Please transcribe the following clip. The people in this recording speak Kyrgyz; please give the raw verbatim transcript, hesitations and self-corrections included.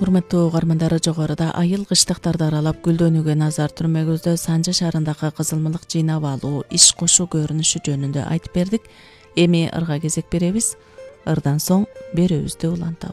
Урматтуу угармандар, жогоруда айыл кыштыктарды аралап гүлдөнүүгө назар түрмөгүздө Санжы шаарындагы кызылмылык жыйнап алуу, иш кошуу көрүнүшү жөнүндө айтып бердик. Эми ырга кезек беребиз. Ырдан соң берүүбүздү улантабыз.